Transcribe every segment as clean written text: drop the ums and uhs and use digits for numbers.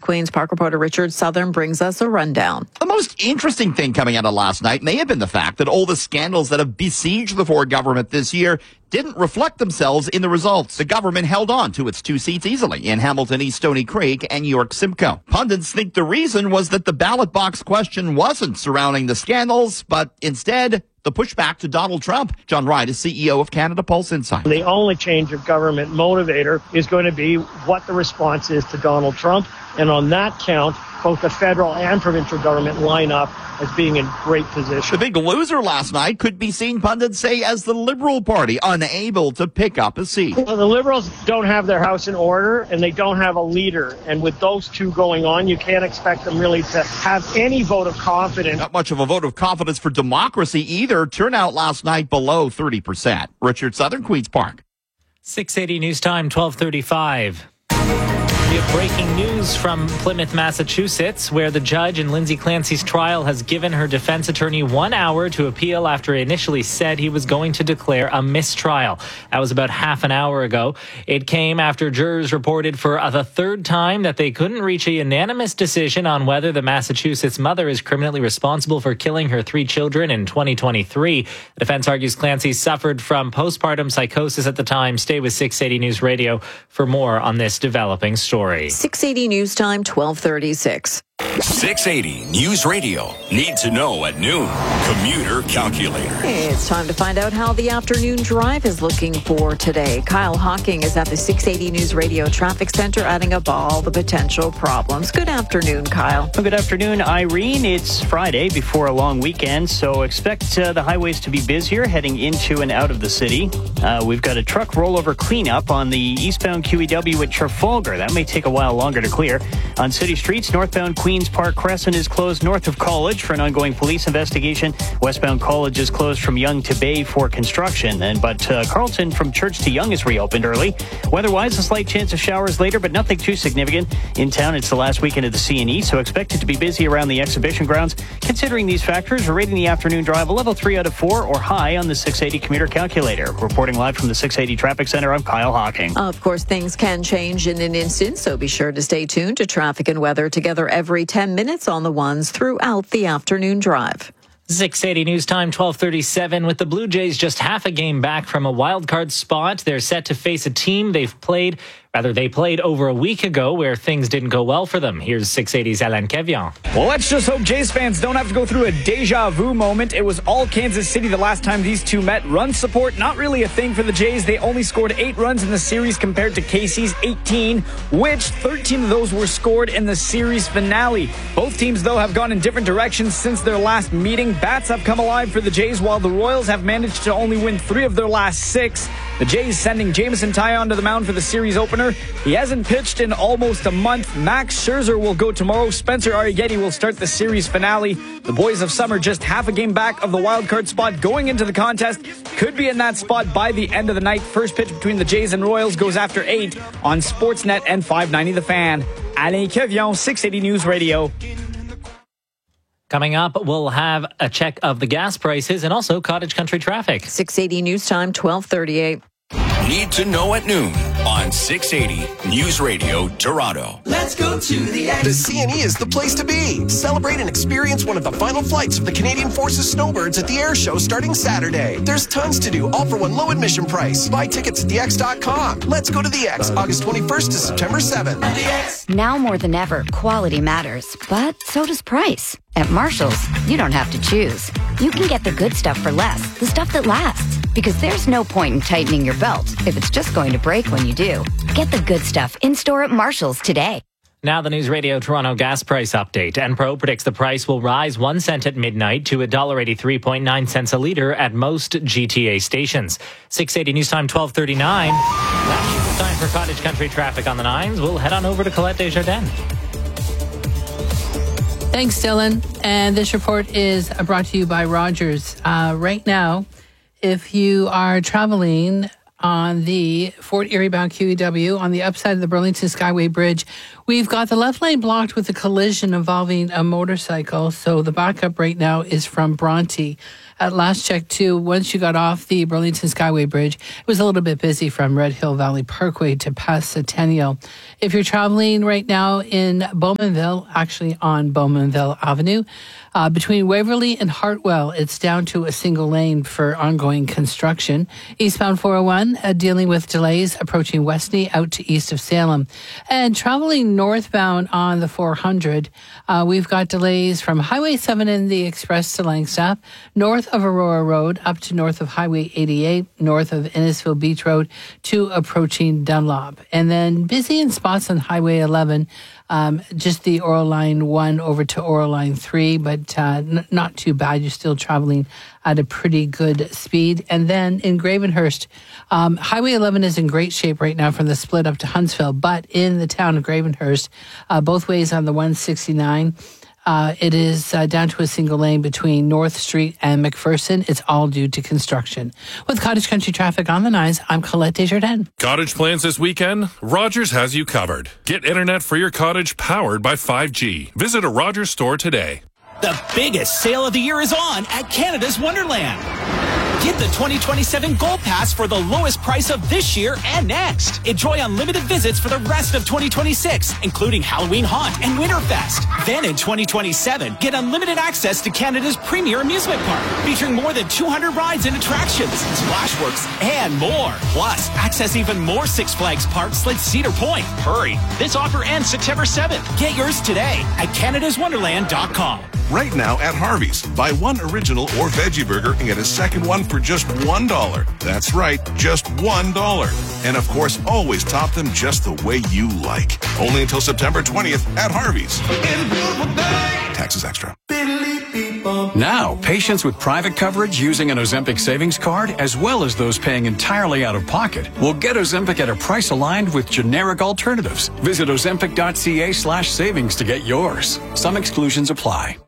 Queen's Park reporter Richard Southern brings us a rundown. The most interesting thing coming out of last night may have been the fact that all the scandals that have besieged the Ford government this year didn't reflect themselves in the results. The government held on to its 2 seats easily in Hamilton East Stony Creek and York Simcoe. Pundits think the reason was that the ballot box question wasn't surrounding the scandals, but instead the pushback to Donald Trump. John Wright is CEO of Canada Pulse Insight. The only change of government motivator is going to be what the response is to Donald Trump. And on that count, both the federal and provincial government line up as being in great position. The big loser last night could be seen, pundits say, as the Liberal Party, unable to pick up a seat. Well, the Liberals don't have their house in order, and they don't have a leader. And with those two going on, you can't expect them really to have any vote of confidence. Not much of a vote of confidence for democracy either. Turnout last night below 30%. Richard Southern, Queen's Park. 680 News Time, 12:35. We have breaking news from Plymouth, Massachusetts, where the judge in Lindsay Clancy's trial has given her defense attorney 1 hour to appeal after he initially said he was going to declare a mistrial. That was about half an hour ago. It came after jurors reported for the third time that they couldn't reach a unanimous decision on whether the Massachusetts mother is criminally responsible for killing her 3 children in 2023. The defense argues Clancy suffered from postpartum psychosis at the time. Stay with 680 News Radio for more on this developing story. 680 News Time, 12:36. 680 News Radio. Need to know at noon. Commuter Calculator. It's time to find out how the afternoon drive is looking for today. Kyle Hawking is at the 680 News Radio Traffic Center, adding up all the potential problems. Good afternoon, Kyle. Well, good afternoon, Irene. It's Friday before a long weekend, so expect the highways to be busier heading into and out of the city. We've got a truck rollover cleanup on the eastbound QEW at Trafalgar. That may take a while longer to clear. On city streets, northbound Queen's Park Crescent is closed north of College for an ongoing police investigation. Westbound College is closed from Yonge to Bay for construction. But Carlton from Church to Yonge is reopened early. Weather-wise, a slight chance of showers later, but nothing too significant. In town, it's the last weekend of the CNE, so expect it to be busy around the exhibition grounds. Considering these factors, we're rating the afternoon drive a level 3 out of 4 or high on the 680 commuter calculator. Reporting live from the 680 Traffic Center, I'm Kyle Hawking. Of course, things can change in an instant, so be sure to stay tuned to traffic and weather together every 10 minutes on the ones throughout the afternoon drive. 680 News Time, 12:37. With the Blue Jays just half a game back from a wild card spot, they're set to face a team they played over a week ago where things didn't go well for them. Here's 680's Alain Kevian. Well, let's just hope Jays fans don't have to go through a deja vu moment. It was all Kansas City the last time these two met. Run support, not really a thing for the Jays. They only scored 8 runs in the series compared to KC's 18, which 13 of those were scored in the series finale. Both teams, though, have gone in different directions since their last meeting. Bats have come alive for the Jays, while the Royals have managed to only win 3 of their last 6. The Jays sending Jameson Taillon to the mound for the series opener. He hasn't pitched in almost a month. Max Scherzer will go tomorrow. Spencer Arrighetti will start the series finale. The Boys of Summer just half a game back of the wild card spot going into the contest. Could be in that spot by the end of the night. First pitch between the Jays and Royals goes after 8 on Sportsnet and 590 The Fan. Alain Kevian, 680 News Radio. Coming up, we'll have a check of the gas prices and also cottage country traffic. 680 News Time, 12:38. Need to know at noon on 680 News Radio Toronto. Let's go to the X. The CNE is the place to be. Celebrate and experience one of the final flights of the Canadian Forces Snowbirds at the air show starting Saturday. There's tons to do, all for one low admission price. Buy tickets at thex.com. Let's go to the X, August 21st to September 7th. Now more than ever, quality matters, but so does price. At Marshall's, you don't have to choose. You can get the good stuff for less, the stuff that lasts. Because there's no point in tightening your belt if it's just going to break when you do. Get the good stuff in-store at Marshall's today. Now the News Radio Toronto gas price update. Enpro predicts the price will rise 1 cent at midnight to $1.83.9 cents a litre at most GTA stations. 680 News Time, 12:39. That's time for cottage country traffic on the 9s. We'll head on over to Colette Desjardins. Thanks, Dylan. And this report is brought to you by Rogers. Right now, if you are traveling on the Fort Erie bound QEW on the upside of the Burlington Skyway Bridge, We've got the left lane blocked with a collision involving a motorcycle. So the backup right now is from Bronte. At last check, too, once you got off the Burlington Skyway Bridge, it was a little bit busy from Red Hill Valley Parkway to past Centennial. If you're traveling right now in Bowmanville, actually on Bowmanville Avenue, between Waverly and Hartwell, it's down to a single lane for ongoing construction. Eastbound 401, dealing with delays approaching Westney out to east of Salem. And traveling northbound on the 400, we've got delays from Highway 7 in the Express to Langstaff, north of Aurora Road up to north of Highway 88, north of Innisfil Beach Road to approaching Dunlop. And then busy in spots on Highway 11, just the Oral Line 1 over to Oral Line 3, but not too bad. You're still traveling at a pretty good speed. And then in Gravenhurst, Highway 11 is in great shape right now from the split up to Huntsville, but in the town of Gravenhurst, both ways on the 169, it is down to a single lane between North Street and McPherson. It's all due to construction. With Cottage Country traffic on the 9s, I'm Colette Desjardins. Cottage plans this weekend? Rogers has you covered. Get internet for your cottage powered by 5G. Visit a Rogers store today. The biggest sale of the year is on at Canada's Wonderland. Get the 2027 Gold Pass for the lowest price of this year and next. Enjoy unlimited visits for the rest of 2026, including Halloween Haunt and Winterfest. Then in 2027, get unlimited access to Canada's premier amusement park, featuring more than 200 rides and attractions, Splashworks, and more. Plus, access even more Six Flags parks like Cedar Point. Hurry, this offer ends September 7th. Get yours today at CanadasWonderland.com. Right now at Harvey's, buy one original or veggie burger and get a second one for just $1. That's right, just $1. And of course, always top them just the way you like. Only until September 20th at Harvey's. Taxes extra. Now, patients with private coverage using an Ozempic savings card, as well as those paying entirely out of pocket, will get Ozempic at a price aligned with generic alternatives. Visit ozempic.ca/savings to get yours. Some exclusions apply.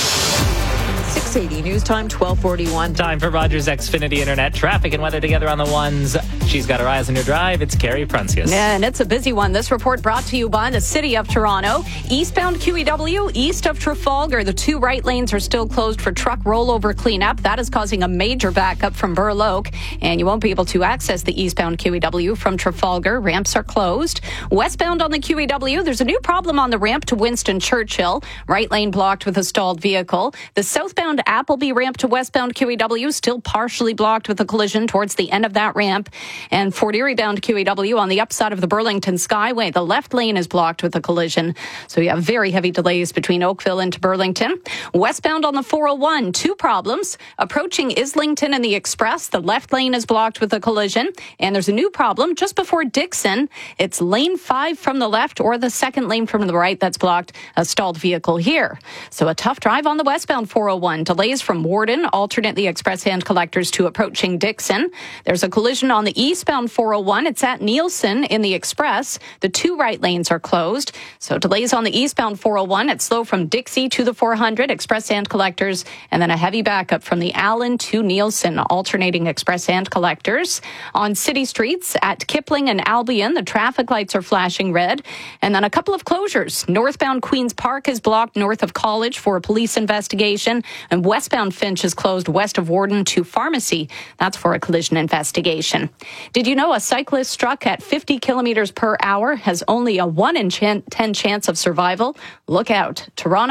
680 News Time, 1241. Time for Rogers Xfinity Internet traffic and weather together on the ones. She's got her eyes on your drive. It's Carrie Pruncius. And it's a busy one. This report brought to you by the City of Toronto. Eastbound QEW, east of Trafalgar. The two right lanes are still closed for truck rollover cleanup. That is causing a major backup from Burl Oak. And you won't be able to access the eastbound QEW from Trafalgar. Ramps are closed. Westbound on the QEW, there's a new problem on the ramp to Winston Churchill. Right lane blocked with a stalled vehicle. The southbound Appleby ramp to westbound QEW still partially blocked with a collision towards the end of that ramp. And Fort Erie bound QEW on the upside of the Burlington Skyway, the left lane is blocked with a collision. So you have very heavy delays between Oakville and Burlington. Westbound on the 401, two problems. Approaching Islington and the Express, the left lane is blocked with a collision. And there's a new problem just before Dixon. It's lane 5 from the left or the second lane from the right that's blocked, a stalled vehicle here. So a tough drive on the westbound 401. Delays from Warden, alternate the express hand collectors to approaching Dixon. There's a collision on the eastbound 401. It's at Nielsen in the express. The two right lanes are closed. So delays on the eastbound 401. It's slow from Dixie to the 400, express hand collectors, and then a heavy backup from the Allen to Nielsen, alternating express hand collectors. On city streets at Kipling and Albion, the traffic lights are flashing red. And then a couple of closures. Northbound Queen's Park is blocked north of College for a police investigation, and westbound Finch is closed west of Warden to Pharmacy. That's for a collision investigation. Did you know a cyclist struck at 50 kilometers per hour has only a 1 in 10 chance of survival? Look out.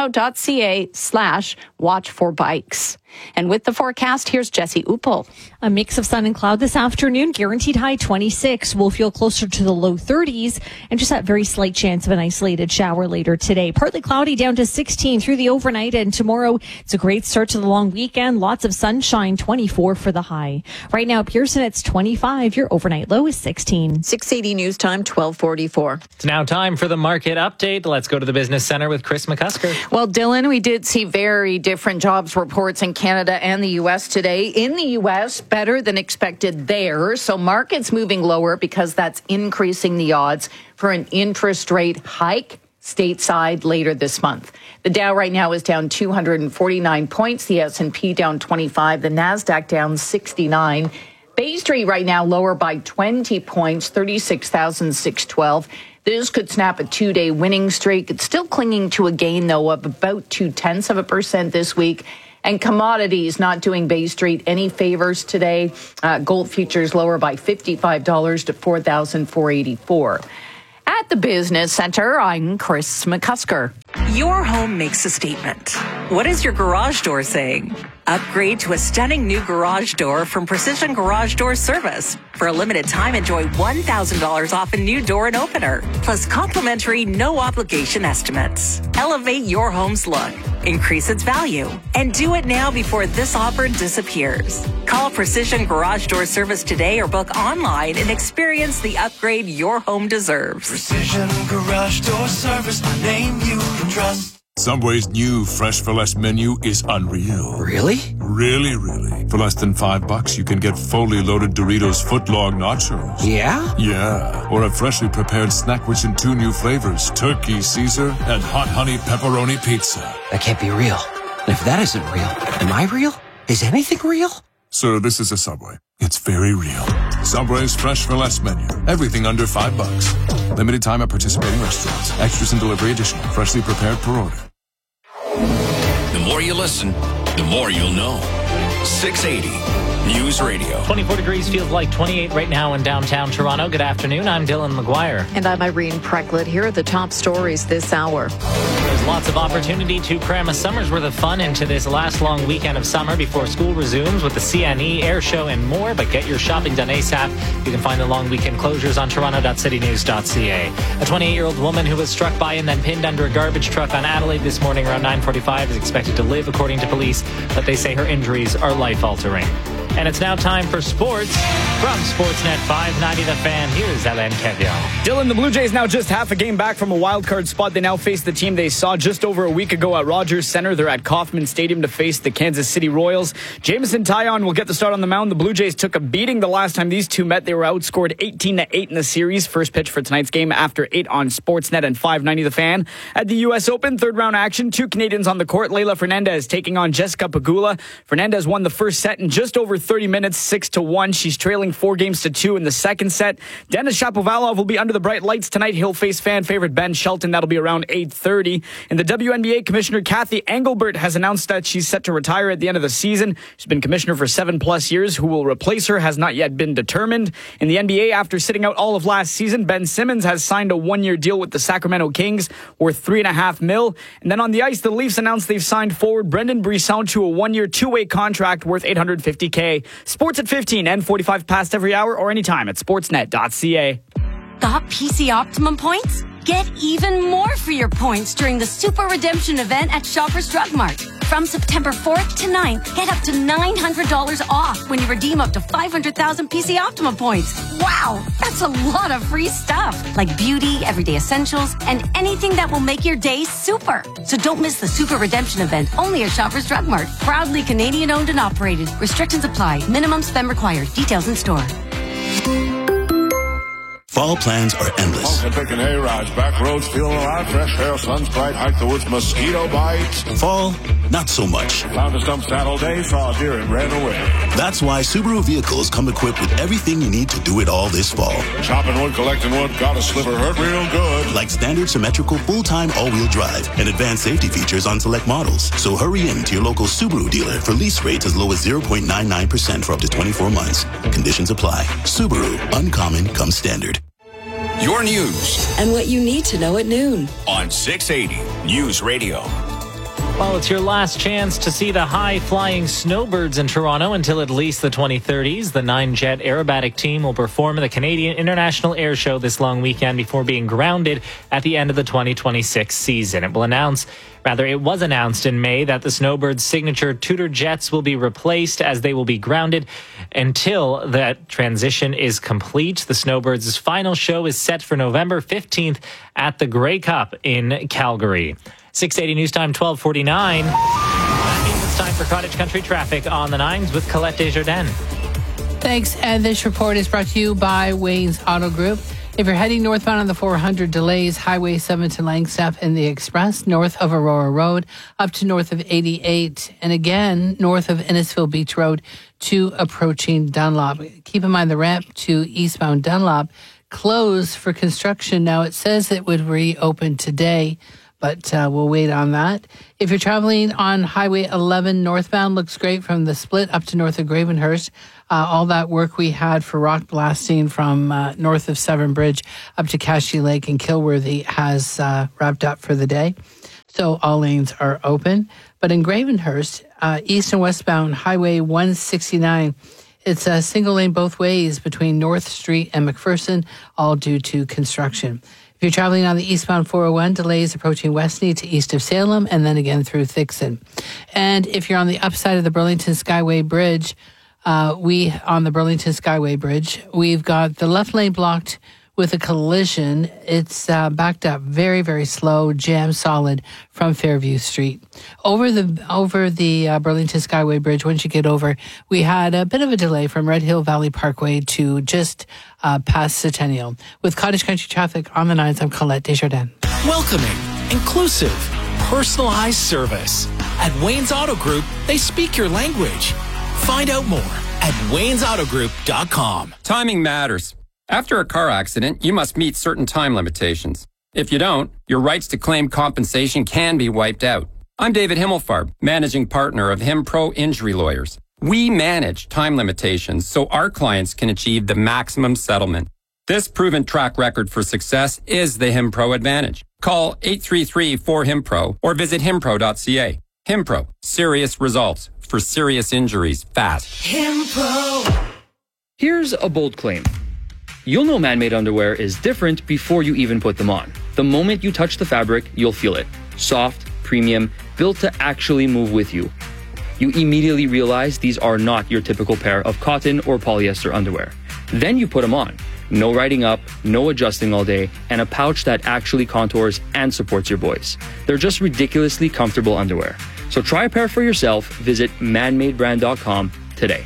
Toronto.ca/watch for bikes. And with the forecast, here's Jesse Uppel. A mix of sun and cloud this afternoon, guaranteed high 26. We'll feel closer to the low 30s and just that very slight chance of an isolated shower later today. Partly cloudy down to 16 through the overnight, and tomorrow it's a great start to the long weekend. Lots of sunshine, 24 for the high. Right now, Pearson, it's 25. Your overnight low is 16. 680 News Time, 1244. It's now time for the market update. Let's go to the Business Center with Chris McCusker. Well, Dylan, we did see very different jobs reports in Canada and the U.S. today. In the U.S., better than expected there. So markets moving lower because that's increasing the odds for an interest rate hike stateside later this month. The Dow right now is down 249 points. The S&P down 25. The NASDAQ down 69. Bay Street right now lower by 20 points, 36,612. This could snap a 2-day winning streak. It's still clinging to a gain, though, of about 0.2% this week. And commodities not doing Bay Street any favors today. Gold futures lower by $55 to $4,484. At the Business Center, I'm Chris McCusker. Your home makes a statement. What is your garage door saying? Upgrade to a stunning new garage door from Precision Garage Door Service. For a limited time, enjoy $1,000 off a new door and opener, plus complimentary no-obligation estimates. Elevate your home's look, increase its value, and do it now before this offer disappears. Call Precision Garage Door Service today or book online and experience the upgrade your home deserves. Precision Garage Door Service, the name you can trust. Subway's new Fresh for Less menu is unreal. Really? Really, really. For less than $5, you can get fully loaded Doritos footlong nachos. Yeah? Yeah. Or a freshly prepared snack rich in 2 new flavors, Turkey Caesar and Hot Honey Pepperoni Pizza. That can't be real. And if that isn't real, am I real? Is anything real? Sir, this is a Subway. It's very real. Subway's Fresh for Less menu. Everything under $5. Limited time at participating restaurants. Extras and delivery additional. Freshly prepared per order. The more you listen, the more you'll know. 680 News Radio. 24 degrees, feels like 28 right now in downtown Toronto. Good afternoon. I'm Dylan McGuire. And I'm Irene Precklett. Here are the top stories this hour. There's lots of opportunity to cram a summer's worth of fun into this last long weekend of summer before school resumes with the CNE, Air Show, and more. But get your shopping done ASAP. You can find the long weekend closures on toronto.citynews.ca. A 28-year-old woman who was struck by and then pinned under a garbage truck on Adelaide this morning around 9:45 is expected to live, according to police, but they say her injuries are life-altering. And it's now time for sports. From Sportsnet 590 The Fan, here's Alain Kevion. Dylan, the Blue Jays now just half a game back from a wild card spot. They now face the team they saw just over a week ago at Rogers Center. They're at Kauffman Stadium to face the Kansas City Royals. Jameson Taillon will get the start on the mound. The Blue Jays took a beating the last time these two met. They were outscored 18-8 in the series. First pitch for tonight's game after 8 on Sportsnet and 590 The Fan. At the U.S. Open, third round action, 2 Canadians on the court. Leylah Fernandez taking on Jessica Pegula. Fernandez won the first set in just over 30 minutes, 6-1. She's trailing 4-2 in the second set. Denis Shapovalov will be under the bright lights tonight. He'll face fan favorite Ben Shelton. That'll be around 8:30. In the WNBA, Commissioner Kathy Engelbert has announced that she's set to retire at the end of the season. She's been commissioner for 7+ years. Who will replace her has not yet been determined. In the NBA, after sitting out all of last season, Ben Simmons has signed a 1-year deal with the Sacramento Kings worth $3.5 million. And then on the ice, the Leafs announced they've signed forward Brendan Brisson to a 1-year, 2-way contract worth $850K. Sports at 15 and 45 past every hour or anytime at sportsnet.ca. Got PC Optimum points? Get even more for your points during the Super Redemption event at Shoppers Drug Mart. From September 4th to 9th, get up to $900 off when you redeem up to 500,000 PC Optimum points. Wow, that's a lot of free stuff, like beauty, everyday essentials, and anything that will make your day super. So don't miss the Super Redemption event only at Shoppers Drug Mart. Proudly Canadian owned and operated. Restrictions apply. Minimum spend required. Details in store. Fall plans are endless. Picking hay-rides, back roads, feeling alive, fresh air, sun's bright, hike the woods, mosquito bites. Fall, not so much. Found a stump saddle day, saw a deer and ran away. That's why Subaru vehicles come equipped with everything you need to do it all this fall. Chopping wood, collecting wood, got a sliver, hurt real good. Like standard symmetrical full-time all-wheel drive and advanced safety features on select models. So hurry in to your local Subaru dealer for lease rates as low as 0.99% for up to 24 months. Conditions apply. Subaru, uncommon comes standard. Your news. And what you need to know at noon. On 680 News Radio. Well, it's your last chance to see the high-flying snowbirds in Toronto until at least the 2030s. The 9-jet aerobatic team will perform at the Canadian International Air Show this long weekend before being grounded at the end of the 2026 season. It was announced in May that the snowbirds' signature Tudor jets will be replaced, as they will be grounded until that transition is complete. The snowbirds' final show is set for November 15th at the Grey Cup in Calgary. 680 News Time, 12:49. That means it's time for Cottage Country traffic on the 9s with Colette Desjardins. Thanks. And this report is brought to you by Wayne's Auto Group. If you're heading northbound on the 400, delays Highway 7 to Langstaff and the Express, north of Aurora Road, up to north of 88, and again, north of Innisfil Beach Road to approaching Dunlop. Keep in mind the ramp to eastbound Dunlop closed for construction. Now, it says it would reopen today, but we'll wait on that. If you're traveling on Highway 11 northbound, looks great from the split up to north of Gravenhurst. All that work we had for rock blasting from north of Severn Bridge up to Cashy Lake and Kilworthy has wrapped up for the day. So all lanes are open. But in Gravenhurst, east and westbound Highway 169, it's a single lane both ways between North Street and McPherson, all due to construction. If you're traveling on the eastbound 401, delays approaching Westney to east of Salem and then again through Thixon. And if you're on the upside of the Burlington Skyway Bridge, we've got the left lane blocked with a collision. It's backed up very, very slow, jam solid from Fairview Street. Over the Burlington Skyway Bridge, once you get over, we had a bit of a delay from Red Hill Valley Parkway to just past Centennial. With Cottage Country traffic on the 9s, I'm Colette Desjardins. Welcoming, inclusive, personalized service. At Wayne's Auto Group, they speak your language. Find out more at waynesautogroup.com. Timing matters. After a car accident, you must meet certain time limitations. If you don't, your rights to claim compensation can be wiped out. I'm David Himmelfarb, managing partner of HimPro Injury Lawyers. We manage time limitations so our clients can achieve the maximum settlement. This proven track record for success is the HimPro advantage. Call 833-4HIMPRO or visit himpro.ca. HimPro, serious results for serious injuries fast. HimPro. Here's a bold claim. You'll know man-made underwear is different before you even put them on. The moment you touch the fabric, you'll feel it. Soft, premium, built to actually move with you. You immediately realize these are not your typical pair of cotton or polyester underwear. Then you put them on. No riding up, no adjusting all day, and a pouch that actually contours and supports your boys. They're just ridiculously comfortable underwear. So try a pair for yourself. Visit manmadebrand.com today.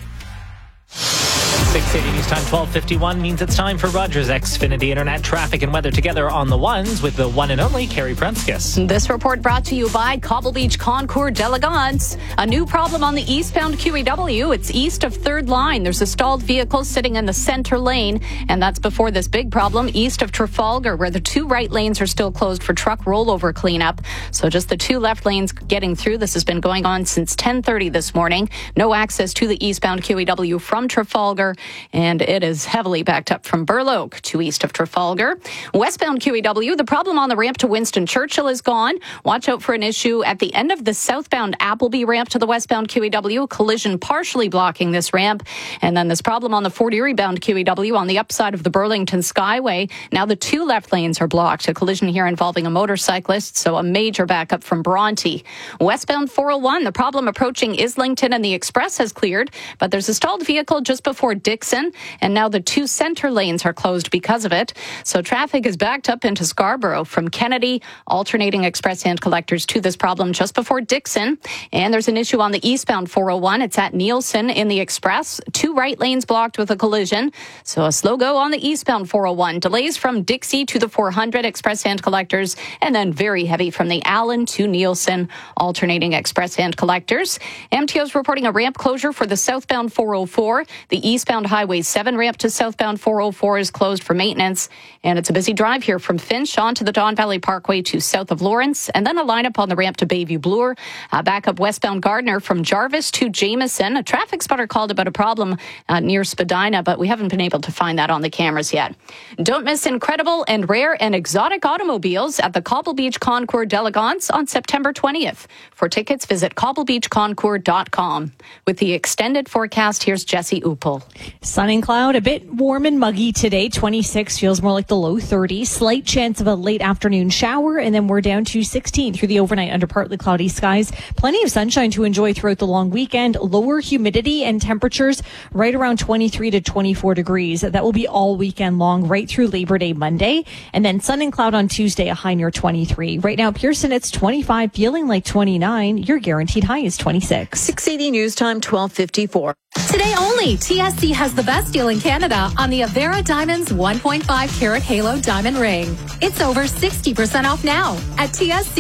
680 News Time 12:51 means it's time for Rogers Xfinity Internet traffic and weather together on the ones with the one and only Carrie Prunskis. This report brought to you by Cobble Beach Concours d'Elegance. A new problem on the eastbound QEW. It's east of 3rd Line. There's a stalled vehicle sitting in the center lane, and that's before this big problem east of Trafalgar, where the 2 right lanes are still closed for truck rollover cleanup. So just the 2 left lanes getting through. This has been going on since 10:30 this morning. No access to the eastbound QEW from Trafalgar, and it is heavily backed up from Burloak to east of Trafalgar. Westbound QEW, the problem on the ramp to Winston Churchill is gone. Watch out for an issue at the end of the southbound Appleby ramp to the westbound QEW. Collision partially blocking this ramp. And then this problem on the Fort Erie bound QEW on the upside of the Burlington Skyway. Now the 2 left lanes are blocked. A collision here involving a motorcyclist, so a major backup from Bronte. Westbound 401, the problem approaching Islington and the Express has cleared, but there's a stalled vehicle just before Dixon, and now the 2 center lanes are closed because of it. So traffic is backed up into Scarborough from Kennedy, alternating express hand collectors to this problem just before Dixon. And there's an issue on the eastbound 401. It's at Nielsen in the Express. 2 right lanes blocked with a collision. So a slow go on the eastbound 401. Delays from Dixie to the 400 express hand collectors, and then very heavy from the Allen to Nielsen, alternating express hand collectors. MTO's reporting a ramp closure for the southbound 404. The eastbound Highway 7 ramp to southbound 404 is closed for maintenance. And it's a busy drive here from Finch onto the Don Valley Parkway to south of Lawrence, and then a lineup on the ramp to Bayview Bloor. Back up westbound Gardner from Jarvis to Jameson. A traffic spotter called about a problem near Spadina, but we haven't been able to find that on the cameras yet. Don't miss incredible and rare and exotic automobiles at the Cobble Beach Concours d'Elegance on September 20th. For tickets, visit cobblebeachconcours.com. With the extended forecast, here's Jesse Uppel. Sun and cloud, a bit warm and muggy today. 26 feels more like the low 30s. Slight chance of a late afternoon shower, and then we're down to 16 through the overnight under partly cloudy skies. Plenty of sunshine to enjoy throughout the long weekend. Lower humidity and temperatures right around 23 to 24 degrees. That will be all weekend long, right through Labor Day Monday. And then sun and cloud on Tuesday, a high near 23. Right now, Pearson, it's 25, feeling like 29. Your guaranteed high is 26. 680 News Time, 12:54. Today only, TSC has the best deal in Canada on the Avera Diamonds 1.5 carat halo diamond ring. It's over 60% off now at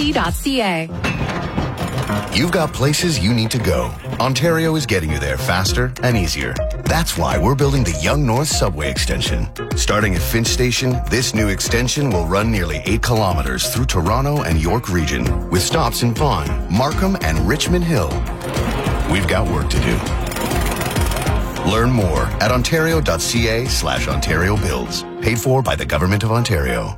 tsc.ca. You've got places you need to go. Ontario is getting you there faster and easier. That's why we're building the Yonge North Subway Extension. Starting at Finch Station, this new extension will run nearly 8 kilometers through Toronto and York region, with stops in Vaughan, Markham, and Richmond Hill. We've got work to do. Learn more at ontario.ca/Ontario Builds. Paid for by the Government of Ontario.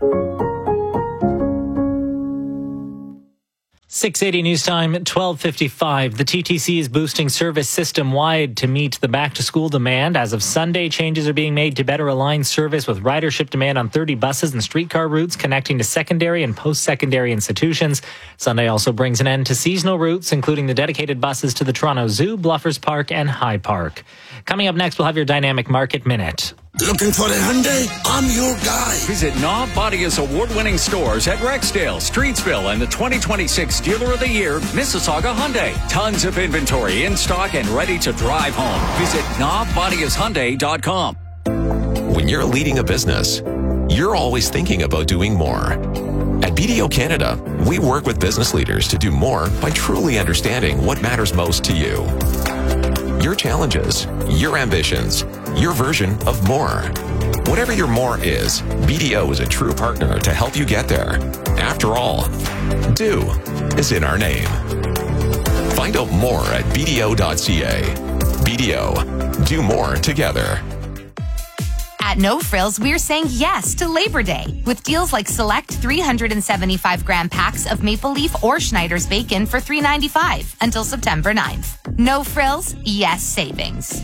680 News Time, 12:55. The TTC is boosting service system-wide to meet the back-to-school demand. As of Sunday, changes are being made to better align service with ridership demand on 30 buses and streetcar routes connecting to secondary and post-secondary institutions. Sunday also brings an end to seasonal routes, including the dedicated buses to the Toronto Zoo, Bluffers Park, and High Park. Coming up next, we'll have your Dynamic Market Minute. Looking for a Hyundai? I'm your guy. Visit Knob Bodia's award-winning stores at Rexdale, Streetsville, and the 2026 Dealer of the Year, Mississauga Hyundai. Tons of inventory in stock and ready to drive home. Visit knobbodiashyundai.com. When you're leading a business, you're always thinking about doing more. At BDO Canada, we work with business leaders to do more by truly understanding what matters most to you. Your challenges, your ambitions, your version of more. Whatever your more is, BDO is a true partner to help you get there. After all, do is in our name. Find out more at BDO.ca. BDO, do more together. At No Frills, we're saying yes to Labor Day with deals like select 375-gram packs of Maple Leaf or Schneider's bacon for $3.95 until September 9th. No Frills, yes savings.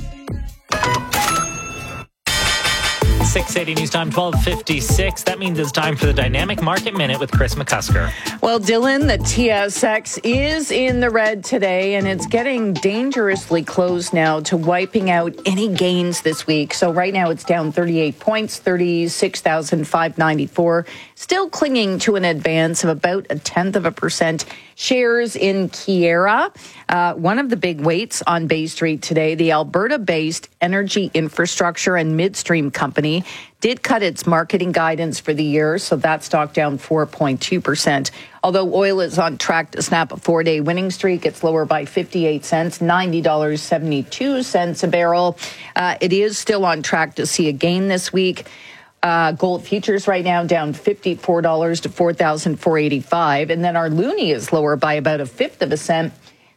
680 News Time, 12:56. That means it's time for the Dynamic Market Minute with Chris McCusker. Well, Dylan, the TSX is in the red today, and it's getting dangerously close now to wiping out any gains this week. So right now it's down 38 points, 36,594. Still clinging to an advance of about 0.1%. Shares in Keyera, one of the big weights on Bay Street today, the Alberta-based energy infrastructure and midstream company, did cut its marketing guidance for the year, so that stock down 4.2%. Although oil is on track to snap a 4-day winning streak, it's lower by 58 cents, $90.72 a barrel. It is still on track to see a gain this week. Gold futures right now down $54 to $4,485. And then our loonie is lower by about 1/5 of a cent,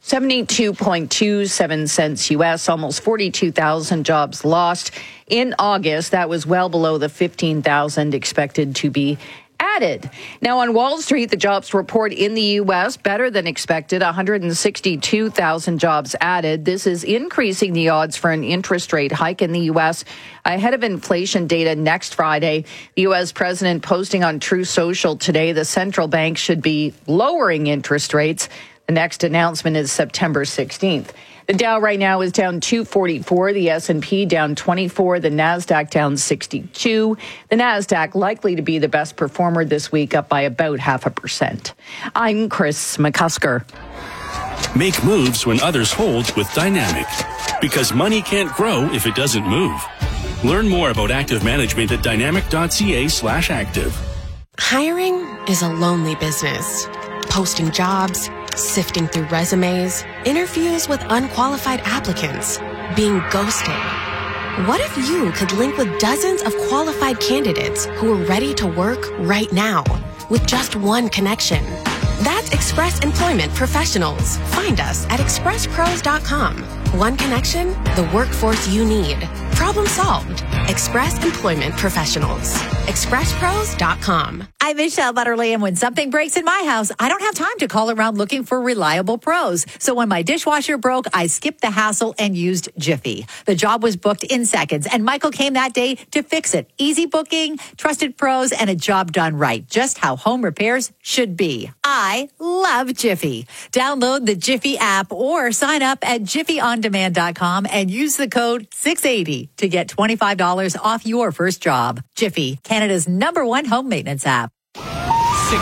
72.27 cents U.S., almost 42,000 jobs lost. In August, that was well below the 15,000 expected to be added. Now on Wall Street, the jobs report in the U.S. better than expected, 162,000 jobs added. This is increasing the odds for an interest rate hike in the U.S. ahead of inflation data next Friday. The U.S. president posting on Truth Social today, the central bank should be lowering interest rates. The next announcement is September 16th. The Dow right now is down 244, the S&P down 24, the NASDAQ down 62. The NASDAQ likely to be the best performer this week, up by about 0.5%. I'm Chris McCusker. Make moves when others hold with Dynamic, because money can't grow if it doesn't move. Learn more about active management at dynamic.ca/active. Hiring is a lonely business. Posting jobs, sifting through resumes, interviews with unqualified applicants, being ghosted. What if you could link with dozens of qualified candidates who are ready to work right now with just one connection? That's Express Employment Professionals. Find us at expresspros.com. One connection, the workforce you need. Problem solved. Express Employment Professionals. expresspros.com. I'm Michelle Butterly, and when something breaks in my house, I don't have time to call around looking for reliable pros. So when my dishwasher broke, I skipped the hassle and used Jiffy. The job was booked in seconds, and Michael came that day to fix it. Easy booking, trusted pros, and a job done right. Just how home repairs should be. I love Jiffy. Download the Jiffy app or sign up at jiffyondemand.com and use the code 680 to get $25 off your first job. Jiffy, Canada's #1 home maintenance app. 680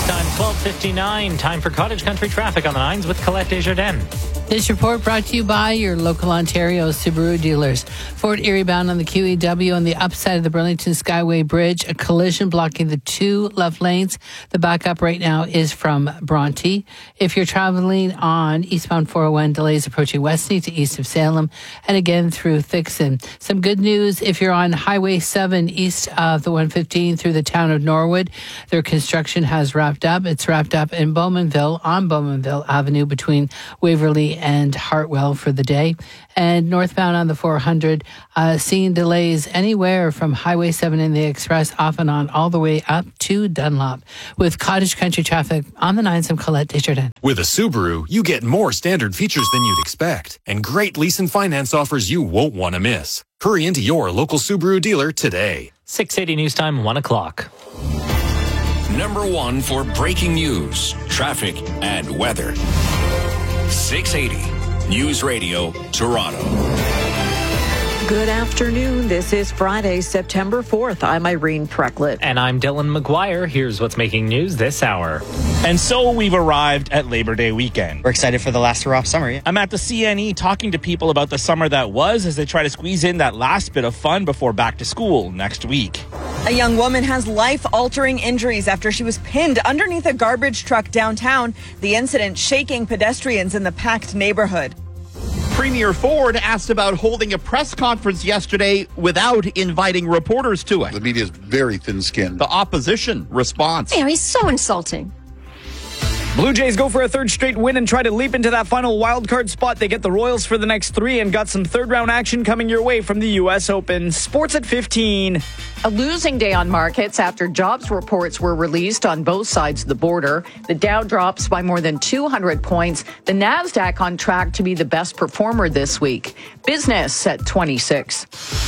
News Time, 12:59. Time for Cottage Country traffic on the 9s with Colette Desjardins. This report brought to you by your local Ontario Subaru dealers. Fort Erie bound on the QEW on the upside of the Burlington Skyway Bridge. A collision blocking the 2 left lanes. The backup right now is from Bronte. If you're traveling on eastbound 401, delays approaching Westney to east of Salem and again through Thixon. Some good news if you're on Highway 7 east of the 115 through the town of Norwood. Their construction has wrapped up. It's wrapped up in Bowmanville on Bowmanville Avenue between Waverly and Hartwell for the day. And northbound on the 400, seeing delays anywhere from Highway 7 in the Express off and on all the way up to Dunlop. With Cottage Country traffic on the 9s, I'm Colette Desjardins. With a Subaru, you get more standard features than you'd expect and great lease and finance offers you won't want to miss. Hurry into your local Subaru dealer today. 6:80 News Time, 1 o'clock. Number 1 for breaking news, traffic, and weather. 680 News Radio, Toronto. Good afternoon. This is Friday, September 4th. I'm Irene Precklett. And I'm Dylan McGuire. Here's what's making news this hour. And so we've arrived at Labor Day weekend. We're excited for the last hurrah of summer. Yeah. I'm at the CNE talking to people about the summer that was as they try to squeeze in that last bit of fun before back to school next week. A young woman has life-altering injuries after she was pinned underneath a garbage truck downtown. The incident shaking pedestrians in the packed neighborhood. Premier Ford asked about holding a press conference yesterday without inviting reporters to it. The media is very thin-skinned. The opposition response. Yeah, he's so insulting. Blue Jays go for a third straight win and try to leap into that final wildcard spot. They get the Royals for the next 3 and got some third-round action coming your way from the U.S. Open. Sports at 15. A losing day on markets after jobs reports were released on both sides of the border. The Dow drops by more than 200 points. The Nasdaq on track to be the best performer this week. Business at 26.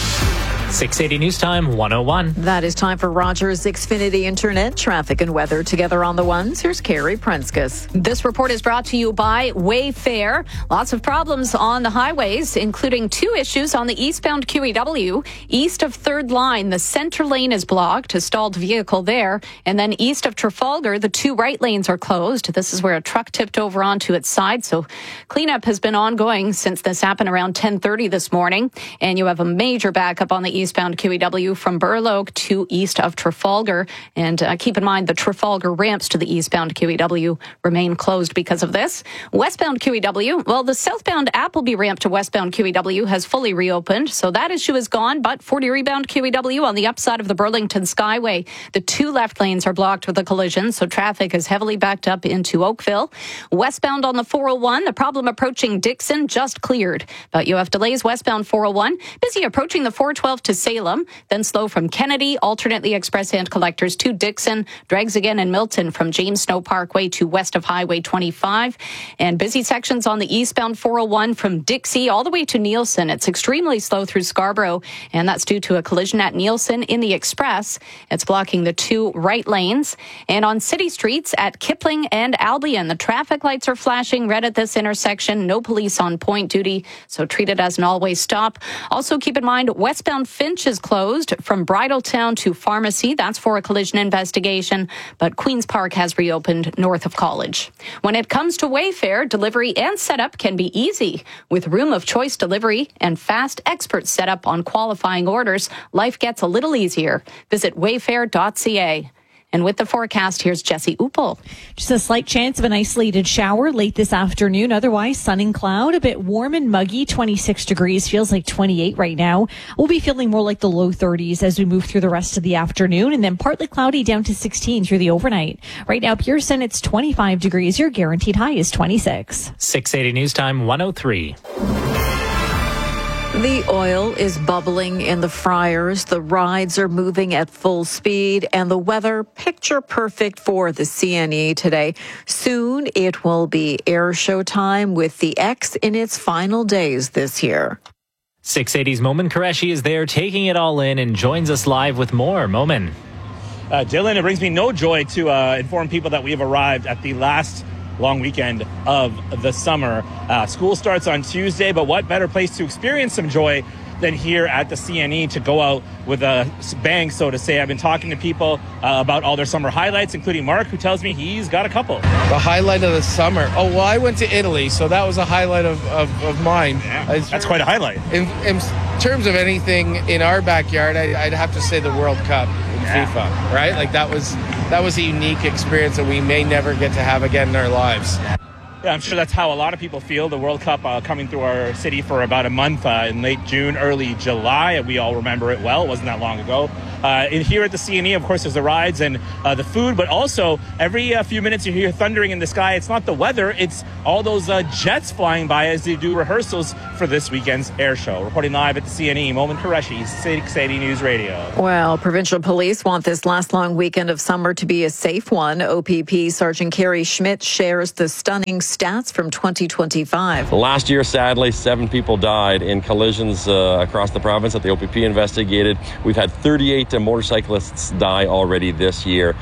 680 News Time, 101. That is time for Rogers Xfinity Internet traffic and weather together on the ones. Here's Carrie Prenskus. This report is brought to you by Wayfair. Lots of problems on the highways, including 2 issues on the eastbound QEW. East of 3rd Line, the center lane is blocked, a stalled vehicle there. And then east of Trafalgar, the 2 right lanes are closed. This is where a truck tipped over onto its side. So cleanup has been ongoing since this happened around 10:30 this morning. And you have a major backup on the eastbound QEW from Burloak to east of Trafalgar. And keep in mind the Trafalgar ramps to the eastbound QEW remain closed because of this. Westbound QEW, well, the southbound Appleby ramp to westbound QEW has fully reopened, so that issue is gone. But 40 rebound QEW on the upside of the Burlington Skyway, the 2 left lanes are blocked with a collision, so traffic is heavily backed up into Oakville. Westbound on the 401, the problem approaching Dixon just cleared, but you have delays westbound 401, busy approaching the 412 to Salem, then slow from Kennedy, alternately express and collectors to Dixon, drags again in Milton from James Snow Parkway to west of Highway 25, and busy sections on the eastbound 401 from Dixie all the way to Nielsen. It's extremely slow through Scarborough, and that's due to a collision at Nielsen in the Express. It's blocking the 2 right lanes. And on city streets at Kipling and Albion, the traffic lights are flashing red at this intersection. No police on point duty, so treat it as an always stop. Also keep in mind, westbound Finch is closed from Bridletown to Pharmacy. That's for a collision investigation, but Queen's Park has reopened north of College. When it comes to Wayfair, delivery and setup can be easy. With room of choice delivery and fast expert setup on qualifying orders, life gets a little easier. Visit wayfair.ca. And with the forecast, here's Jesse Uppel. Just a slight chance of an isolated shower late this afternoon. Otherwise, sun and cloud, a bit warm and muggy, 26 degrees, feels like 28 right now. We'll be feeling more like the low 30s as we move through the rest of the afternoon, and then partly cloudy down to 16 through the overnight. Right now, Pearson, it's 25 degrees. Your guaranteed high is 26. 680 News Time, 103. The oil is bubbling in the fryers. The rides are moving at full speed, and the weather picture perfect for the CNE today. Soon it will be air show time with the X in its final days this year. 680's Momin Qureshi is there taking it all in and joins us live with more. Momin. Dylan, it brings me no joy to inform people that we have arrived at the last long weekend of the summer. School starts on Tuesday, but what better place to experience some joy than here at the CNE to go out with a bang, so to say. I've been talking to people about all their summer highlights, including Mark, who tells me he's got a couple. The highlight of the summer? Oh, well, I went to Italy, so that was a highlight of mine. Yeah, that's quite a highlight. In terms of anything in our backyard, I'd have to say the World Cup in FIFA, right? Like that was a unique experience that we may never get to have again in our lives. Yeah, I'm sure that's how a lot of people feel. The World Cup coming through our city for about a month in late June, early July. We all remember it well. It wasn't that long ago. Here at the CNE, of course, there's the rides and the food, but also every few minutes you hear thundering in the sky. It's not the weather, it's all those jets flying by as they do rehearsals for this weekend's air show. Reporting live at the CNE, Momin Qureshi, 680 News Radio. Well, provincial police want this last long weekend of summer to be a safe one. OPP Sergeant Kerry Schmidt shares the stunning stats from 2025. Last year, sadly, 7 people died in collisions across the province that the OPP investigated. We've had 38 motorcyclists die already this year.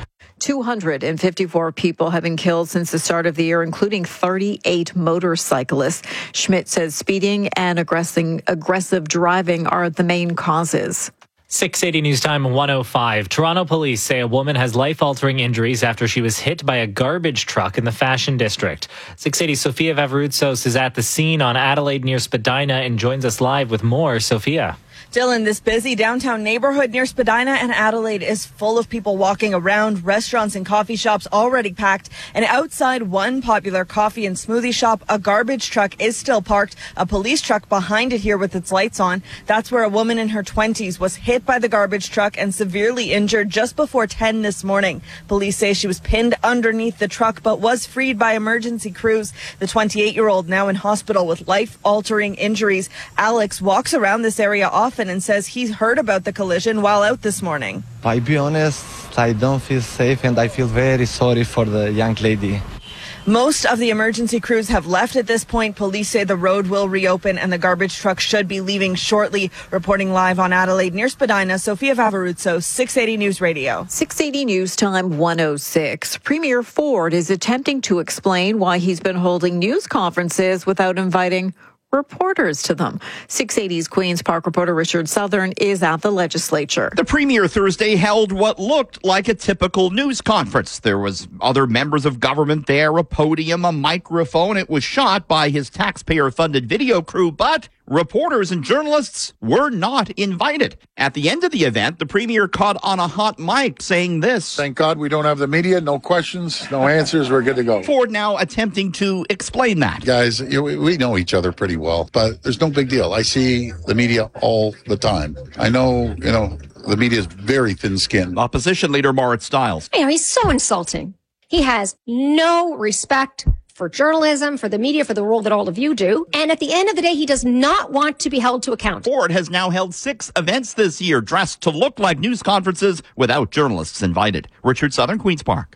254 people have been killed since the start of the year, including 38 motorcyclists. Schmidt says speeding and aggressive driving are the main causes. 680 News Time 105. Toronto police say a woman has life-altering injuries after she was hit by a garbage truck in the Fashion District. 680 Sophia Vavaroutsos is at the scene on Adelaide near Spadina and joins us live with more. Sophia. Dylan, this busy downtown neighborhood near Spadina and Adelaide is full of people walking around, restaurants and coffee shops already packed, and outside one popular coffee and smoothie shop, a garbage truck is still parked, a police truck behind it here with its lights on. That's where a woman in her 20s was hit by the garbage truck and severely injured just before 10 this morning. Police say she was pinned underneath the truck but was freed by emergency crews. The 28-year-old now in hospital with life-altering injuries. Alex walks around this area often and says he's heard about the collision while out this morning. I'll be honest, I don't feel safe and I feel very sorry for the young lady. Most of the emergency crews have left at this point. Police say the road will reopen and the garbage truck should be leaving shortly. Reporting live on Adelaide near Spadina, Sophia Vavaroutsos, 680 News Radio. 680 News Time 106. Premier Ford is attempting to explain why he's been holding news conferences without inviting reporters to them. 680's Queen's Park reporter Richard Southern is at the legislature. The Premier Thursday held what looked like a typical news conference. There was other members of government there, a podium, a microphone. It was shot by his taxpayer-funded video crew, but reporters and journalists were not invited. At the end of the event, the Premier caught on a hot mic saying this. Thank God we don't have the media. No questions, no answers. We're good to go. Ford now attempting to explain that. Guys, we know each other pretty well, but there's no big deal. I see the media all the time. I know, the media is very thin-skinned. Opposition Leader Moritz Stiles. He's so insulting. He has no respect for journalism, for the media, for the role that all of you do. And at the end of the day, he does not want to be held to account. Ford has now held 6 events this year dressed to look like news conferences without journalists invited. Richard Southern, Queen's Park.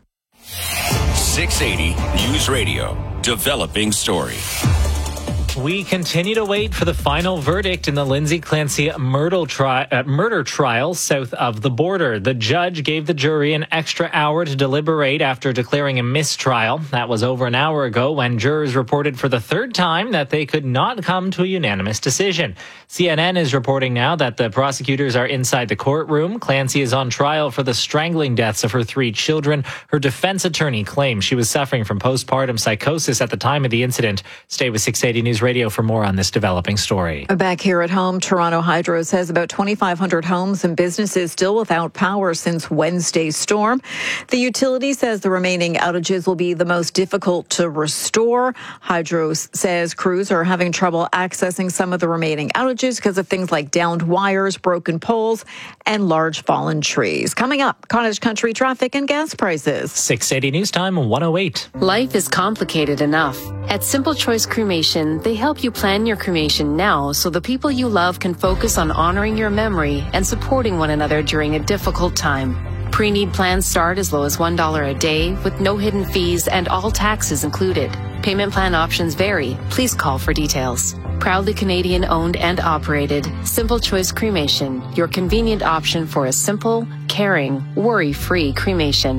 680 News Radio. Developing story. We continue to wait for the final verdict in the Lindsay Clancy murder trial south of the border. The judge gave the jury an extra hour to deliberate after declaring a mistrial. That was over an hour ago when jurors reported for the third time that they could not come to a unanimous decision. CNN is reporting now that the prosecutors are inside the courtroom. Clancy is on trial for the strangling deaths of her 3 children. Her defense attorney claims she was suffering from postpartum psychosis at the time of the incident. Stay with 680 News Radio for more on this developing story. Back here at home, Toronto Hydro says about 2,500 homes and businesses still without power since Wednesday's storm. The utility says the remaining outages will be the most difficult to restore. Hydro says crews are having trouble accessing some of the remaining outages because of things like downed wires, broken poles, and large fallen trees. Coming up, cottage country traffic and gas prices. 680 News Time 108. Life is complicated enough. At Simple Choice Cremation, they help you plan your cremation now so the people you love can focus on honoring your memory and supporting one another during a difficult time. Pre-need plans start as low as $1 a day with no hidden fees and all taxes included. Payment plan options vary. Please call for details. Proudly Canadian owned and operated, Simple Choice Cremation, your convenient option for a simple, caring, worry-free cremation.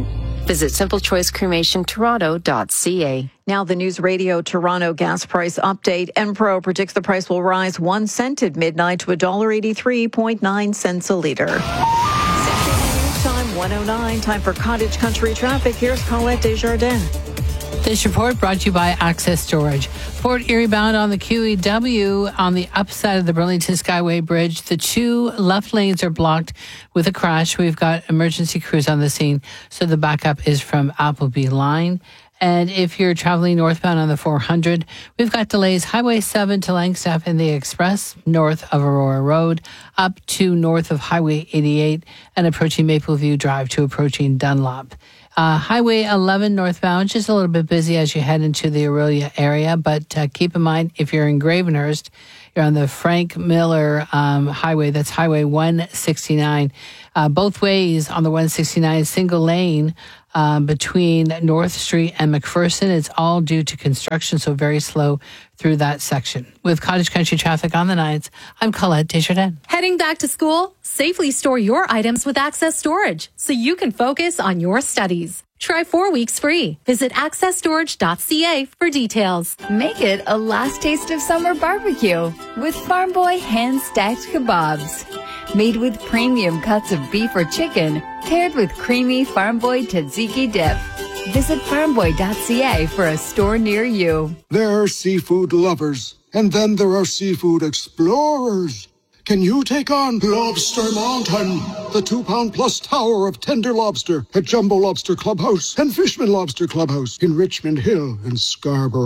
Visit simplechoicecremationtoronto.ca. Now the News Radio Toronto gas price update. Enpro predicts the price will rise 1 cent at midnight to $1.83.9 a liter. 6:80 time 109. Time for Cottage Country traffic. Here's Colette Desjardins. This report brought to you by Access Storage. Fort Erie bound on the QEW on the upside of the Burlington Skyway Bridge. The 2 left lanes are blocked with a crash. We've got emergency crews on the scene, so the backup is from Appleby Line. And if you're traveling northbound on the 400, we've got delays Highway 7 to Langstaff in the Express, north of Aurora Road, up to north of Highway 88, and approaching Mapleview Drive to approaching Dunlop. Highway 11 northbound, just a little bit busy as you head into the Aurelia area, but keep in mind, if you're in Gravenhurst, you're on the Frank Miller Highway, that's Highway 169. Both ways on the 169, single lane between North Street and McPherson. It's all due to construction, so very slow through that section. With Cottage Country traffic on the 9s, I'm Colette Desjardins. Heading back to school? Safely store your items with Access Storage so you can focus on your studies. Try 4 weeks free. Visit accessstorage.ca for details. Make it a last taste of summer barbecue with Farm Boy hand-stacked kebabs. Made with premium cuts of beef or chicken, paired with creamy Farm Boy tzatziki dip. Visit farmboy.ca for a store near you. There are seafood lovers, and then there are seafood explorers. Can you take on Lobster Mountain, the 2-pound-plus tower of tender lobster at Jumbo Lobster Clubhouse and Fishman Lobster Clubhouse in Richmond Hill and Scarborough?